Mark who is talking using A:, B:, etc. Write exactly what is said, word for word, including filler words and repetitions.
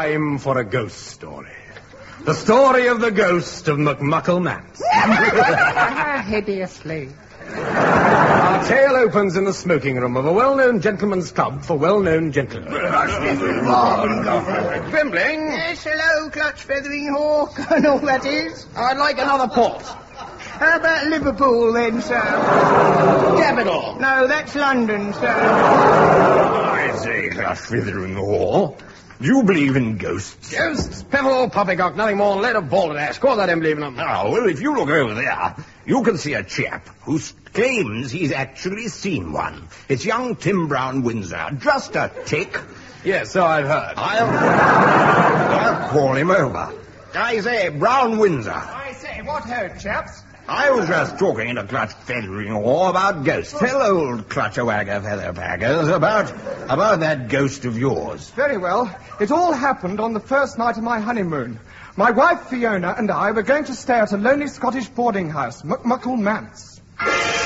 A: time for a ghost story. The story of the ghost of McMuckle Manse.
B: Hideously.
A: Our tale opens in the smoking room of a well-known gentleman's club for well-known gentlemen. Bimbling?
B: Yes, hello, clutch-feathering hawk, and all that is.
A: I'd like another port.
B: How about Liverpool, then, sir?
A: Capital.
B: No, that's London, sir.
C: I say, clutch-feathering hawk, do you believe in ghosts?
A: Ghosts? Piffle, poppycock, nothing more than lead of ball and ash. Score that I believe in them.
C: Oh, well, if you look over there, you can see a chap who claims he's actually seen one. It's young Tim Brown Windsor. Just a tick.
A: Yes, so I've heard.
C: I'll... I'll call him over. I say, Brown Windsor.
B: I say, what ho, chaps?
C: I was just talking to Clutch Feathering Hawk about ghosts. Tell old Clutch-a-Wagger Featherpackers about, about that ghost of yours.
B: Very well. It all happened on the first night of my honeymoon. My wife, Fiona, and I were going to stay at a lonely Scottish boarding house, McMuckle Manse.